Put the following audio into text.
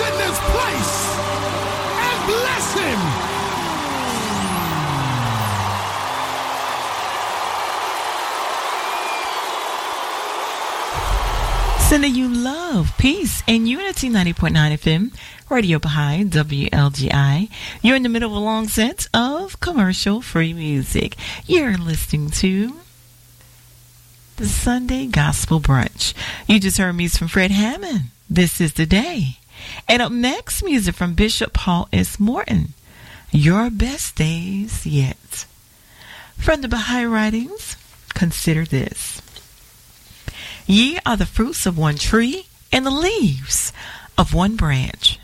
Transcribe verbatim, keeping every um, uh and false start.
in this place and bless him. Sending you love, peace, and unity. Ninety point nine F M, Radio Baha'i, W L G I. You're in the middle of a long set of commercial-free music. You're listening to the Sunday Gospel Brunch. You just heard music from Fred Hammond. This is the day. And up next, music from Bishop Paul S. Morton. Your best days yet. From the Baha'i writings, consider this. Ye are the fruits of one tree and the leaves of one branch.